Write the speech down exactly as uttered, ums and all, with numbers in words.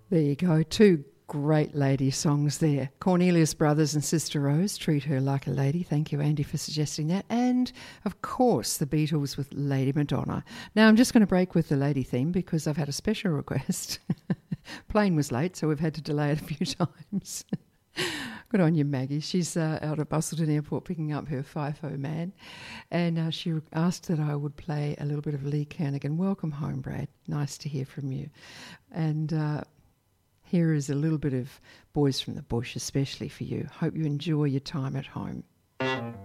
There you go, two great lady songs there. Cornelius Brothers and Sister Rose, Treat Her Like a Lady. Thank you, Andy, for suggesting that. And, of course, the Beatles with Lady Madonna. Now, I'm just going to break with the lady theme because I've had a special request. Plane was late, so we've had to delay it a few times. Good on you, Maggie. She's uh, out at Busselton Airport picking up her FIFO man. And uh, she asked that I would play a little bit of Lee Kernaghan. Welcome home, Brad. Nice to hear from you. And uh, here is a little bit of Boys from the Bush, especially for you. Hope you enjoy your time at home.